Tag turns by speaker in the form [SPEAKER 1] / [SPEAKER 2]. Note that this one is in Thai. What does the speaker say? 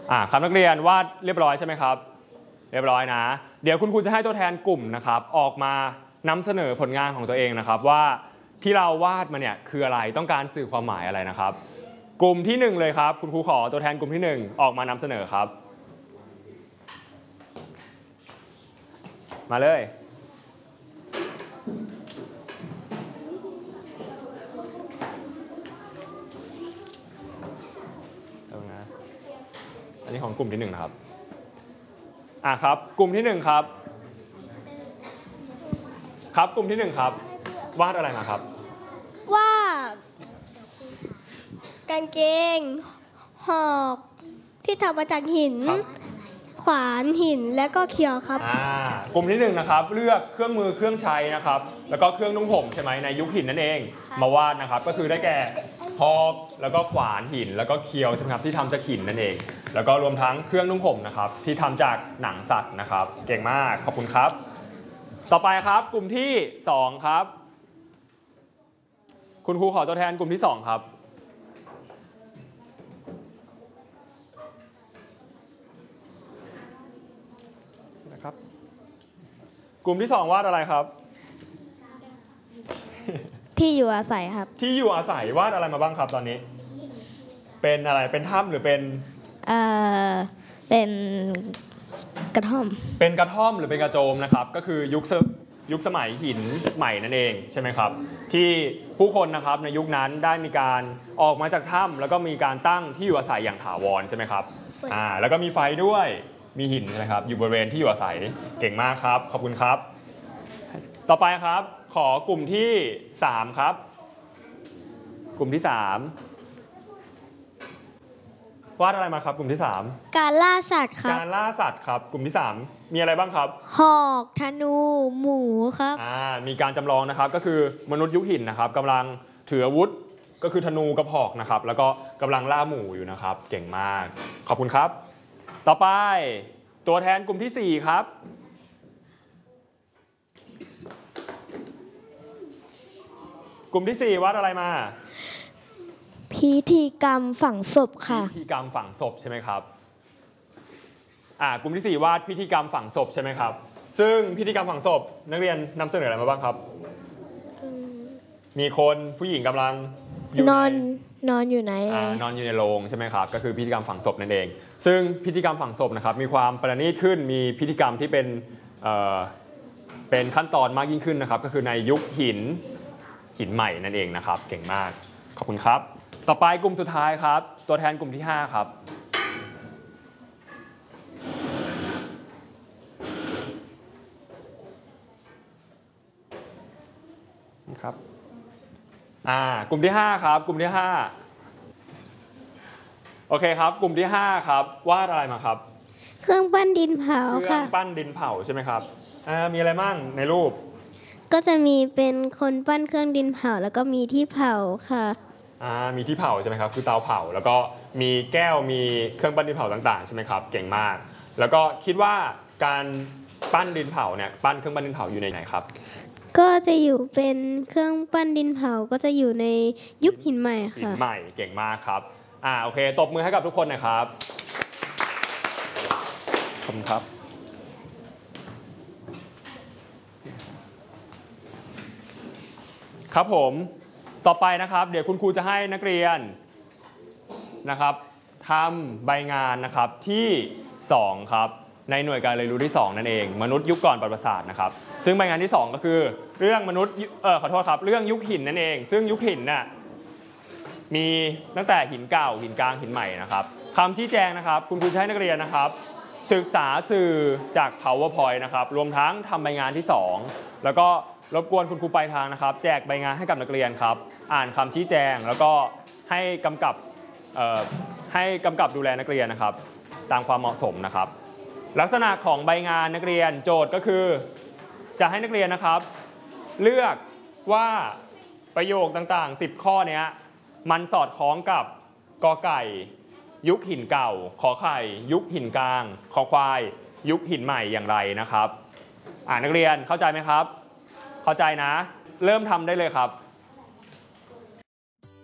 [SPEAKER 1] ครับนักเรียนวาดเรียบร้อยใช่ไหมครับเรียบร้อยนะเดี๋ยวคุณครูจะให้ตัวแทนกลุ่มนะครับออกมานำเสนอผลงานของตัวเองนะครับว่าที่เราวาดมาเนี่ยคืออะไรต้องการสื่อความหมายอะไรนะครับกลุ่มที่1เลยครับคุณครูขอตัวแทนกลุ่มที่1ออกมานำเสนอครับมาเลยอันนี้ของกลุ่มที่1นะครับครับกลุ่มที่1ครับครับกลุ่มที่1ครับวาดอะไรมาครับ
[SPEAKER 2] วาดกางเกงหอกที่ทำมาจากหินขวานหินและก็เขียวครับ
[SPEAKER 1] กลุ่มที่1นะครับเลือกเครื่องมือเครื่องใช้นะครับแล้วก็เครื่องนุ่งห่มใช่ไหมในยุคหินนั่นเองมาวาดนะครับก็คือได้แก่หอกแล้วก็ขวานหินแล้วก็เขียวใช่ไหมครับที่ทำจากหินนั่นเองแล้วก็รวมทั้งเครื่องนุ่งห่มนะครับที่ทำจากหนังสัตว์นะครับเก่งมากขอบคุณครับต่อไปครับกลุ่มที่2ครับคุณครูขอตัวแทนกลุ่มที่2ครับนะครับกลุ่มที่2วาดอะไรครับ
[SPEAKER 2] ที่อยู่อาศัยครับ
[SPEAKER 1] ที่อยู่อาศัยวาดอะไรมาบ้างครับตอนนี้เป็นอะไรเป็นถ้ำหรือเป็น
[SPEAKER 2] เป็นกระท่อม
[SPEAKER 1] เป็นกระท่อมหรือเป็นกระโจมนะครับก็คือยุคสมัยหินใหม่นั่นเองใช่ไหมครับที่ผู้คนนะครับในยุคนั้นได้มีการออกมาจากถ้ำแล้วก็มีการตั้งที่อยู่อาศัยอย่างถาวรใช่ไหมครับแล้วก็มีไฟด้วยมีหินนะครับอยู่บริเวณที่อยู่อาศัยเก่งมากครับขอบคุณครับต่อไปครับขอกลุ่มที่3ครับกลุ่มที่3วาดอะไรมาครับกลุ่มที่3
[SPEAKER 2] การล่าสัตว์ครับ
[SPEAKER 1] การล่าสัตว์ครับกลุ่มที่3มีอะไรบ้างครับ
[SPEAKER 2] หอกธนูหมูครับ
[SPEAKER 1] มีการจำลองนะครับก็คือมนุษย์ยุคหินนะครับกำลังถืออาวุธก็คือธนูกระหอกนะครับแล้วก็กำลังล่าหมูอยู่นะครับเก่งมากขอบคุณครับต่อไปตัวแทนกลุ่มที่4ครับกลุ่มที่4วาดอะไรมา
[SPEAKER 2] พิธีกรรมฝังศพค่ะ
[SPEAKER 1] พิธีกรรมฝังศพใช่ไหมครับกลุ่มที่4วาดพิธีกรรมฝังศพใช่ไหมครับซึ่งพิธีกรรมฝังศพนักเรียนนำเสนออะไรมาบ้างครับมีคนผู้หญิงกำลัง
[SPEAKER 2] นอนอยู่ไหน
[SPEAKER 1] นอนอยู่ในโรงใช่ไหมครับก็คือพิธีกรรมฝังศพนั่นเองซึ่งพิธีกรรมฝังศพนะครับมีความประณีตขึ้นมีพิธีกรรมที่เป็นขั้นตอนมากยิ่งขึ้นนะครับก็คือในยุคหินใหม่นั่นเองนะครับเก่งมากขอบคุณครับต่อไปกลุ่มสุดท้ายครับตัวแทนกลุ่มที่5ครับครับกลุ่มที่5ครับกลุ่มที่5โอเคครับกลุ่มที่5ครับวาดอะไรมาครับ
[SPEAKER 2] เครื่องปั้นดินเผาค่ะ
[SPEAKER 1] เครื่องปั้นดินเผาใช่ไหมครับมีอะไรบ้างในรูป
[SPEAKER 2] ก็จะมีเป็นคนปั้นเครื่องดินเผาแล้วก็มีที่เผาค่ะ
[SPEAKER 1] มีที่เผาใช่ไหมครับคือเตาเผาแล้วก็มีแก้วมีเครื่องปั้นดินเผาต่างๆใช่ไหมครับเก่งมากแล้วก็คิดว่าการปั้นดินเผาเนี่ยปั้นเครื่องปั้นดินเผาอยู่ในไหนครับ
[SPEAKER 2] ก็จะอยู่เป็นเครื่องปั้นดินเผาก็จะอยู่ในยุคหินใหม่ค่ะ
[SPEAKER 1] หินใหม่เก่งมากครับโอเคตบมือให้กับทุกคนนะครับขอบคุณครับครับผมต่อไปนะครับเดี๋ยวคุณครูจะให้นักเรียนนะครับทำใบงานนะครับที่2ครับในหน่วยการเรียนรู้ที่2นั่นเองมนุษย์ยุคก่อนประวัติศาสตร์นะครับซึ่งใบงานที่2ก็คือเรื่องมนุษย์ขอโทษครับเรื่องยุคหินนั่นเองซึ่งยุคหินน่ะมีตั้งแต่หินเก่าหินกลางหินใหม่นะครับคำชี้แจงนะครับคุณครูจะให้นักเรียนนะครับศึกษาสื่อจาก PowerPoint นะครับรวมทั้งทำใบงานที่2แล้วก็รบกวนคุณครูปลายทางนะครับแจกใบงานให้กับนักเรียนครับอ่านคำชี้แจงแล้วก็ให้กำกับดูแลนักเรียนนะครับตามความเหมาะสมนะครับลักษณะของใบงานนักเรียนโจทย์ก็คือจะให้นักเรียนนะครับเลือกว่าประโยคต่างๆ10ข้อนี้มันสอดคล้องกับกอไก่ยุคหินเก่าขอไข่ยุคหินกลางขอควายยุคหินใหม่อย่างไรนะครับนักเรียนเข้าใจไหมครับเข้าใจนะเริ่มทำได้เลยครับ